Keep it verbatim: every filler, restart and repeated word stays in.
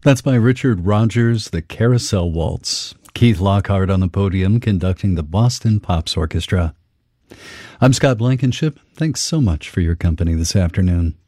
That's by Richard Rogers, the Carousel Waltz. Keith Lockhart on the podium conducting the Boston Pops Orchestra. I'm Scott Blankenship. Thanks so much for your company this afternoon.